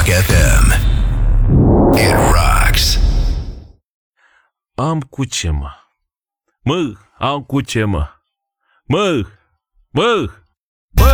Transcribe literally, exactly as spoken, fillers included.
Rock F M. It rocks. Am cu ce, mă? Mă, am cu ce, mă? Mă, mă!